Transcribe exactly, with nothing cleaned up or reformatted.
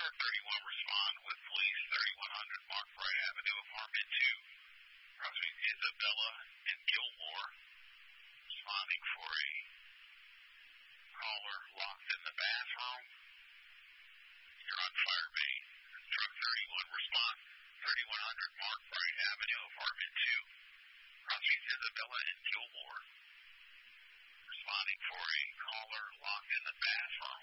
Truck thirty-one respond with police thirty-one hundred Mark Wright Avenue, apartment two. Crossing Isabella and Gilmore, responding for a caller locked in the bathroom. You're on fire base. Truck thirty-one respond thirty-one hundred Mark Wright Avenue, apartment